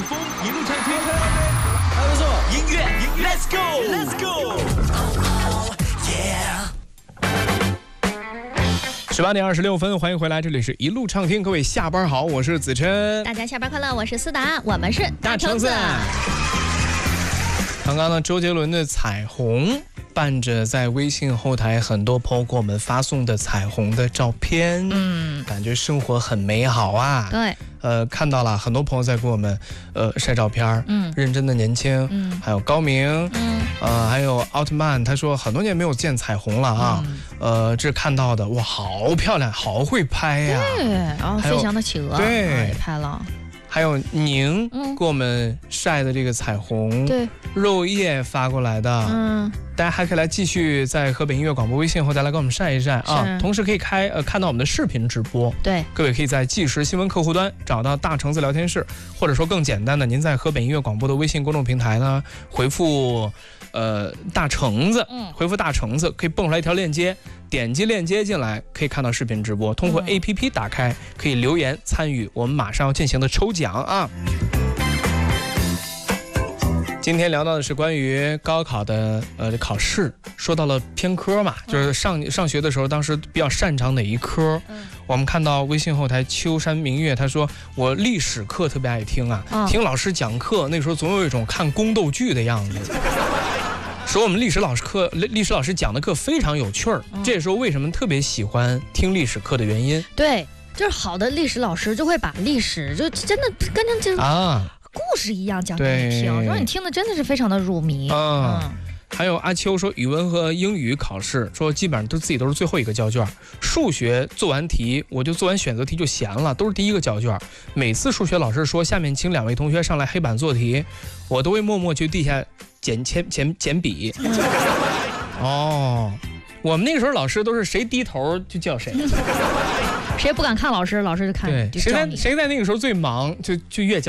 风一路畅听，还不错，音乐 ，Let's go，Let's go。18点26分，欢迎回来，这里是一路畅听，各位下班好，我是子琛， 大家下班快乐，我是思达，我们是大橙子。刚刚呢，周杰伦的《彩虹》伴着在微信后台很多朋友给我们发送的彩虹的照片，感觉生活很美好啊。 对， 看到了很多朋友在给我们晒照片，认真的年轻，还有高明，还有奥特曼，他说很多年没有见彩虹了啊，这是看到的，哇，好漂亮，好会拍呀， 对，然后飞翔的企鹅， 对， 拍了。 还有宁给我们晒的这个彩虹， 对， 肉叶发过来的，大家还可以来继续在河北音乐广播微信后台来给我们晒一晒啊，同时可以看到我们的视频直播， 对， 各位可以在即时新闻客户端找到大橙子聊天室，或者说更简单的，您在河北音乐广播的微信公众平台呢回复大橙子，回复大橙子可以蹦出来一条链接，点击链接进来可以看到视频直播，通过 APP 打开可以留言参与我们马上要进行的抽奖啊。今天聊到的是关于高考的考试，说到了偏科嘛，就是上学的时候当时比较擅长哪一科，我们看到微信后台秋山明月他说我历史课特别爱听啊，听老师讲课那时候总有一种看宫斗剧的样子，说我们历史老师讲的课非常有趣儿，这也是为什么特别喜欢听历史课的原因。 对，就是好的历史老师就会把历史就真的跟着这故事一样讲给你听，让你听的真的是非常的入迷。 还有阿秋说语文和英语考试，说基本上自己都是最后一个交卷，数学做完题我就做完选择题就闲了，都是第一个交卷。每次数学老师说下面请2位同学上来黑板做题，我都会默默去地下捡笔。我们那个时候老师都是谁低头就叫谁，谁不敢看老师，老师就看。 对，谁在那个时候最忙就越叫。